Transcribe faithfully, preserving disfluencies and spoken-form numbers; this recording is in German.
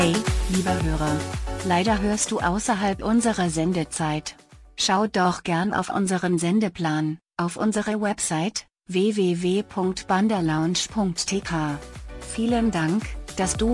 Hey, lieber Hörer. Leider hörst du außerhalb unserer Sendezeit. Schau doch gern auf unseren Sendeplan, auf unsere Website, w w w punkt banderlounge punkt t k. Vielen Dank, dass du